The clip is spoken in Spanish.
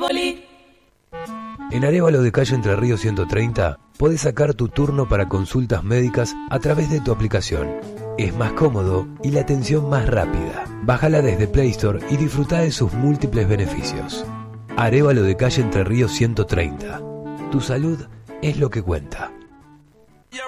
Poli. En Arévalo de calle Entre Ríos 130 podés sacar tu turno para consultas médicas a través de tu aplicación. Es más cómodo y la atención más rápida. Bájala desde Play Store y disfruta de sus múltiples beneficios. Arévalo de calle Entre Ríos 130. Tu salud es lo que cuenta.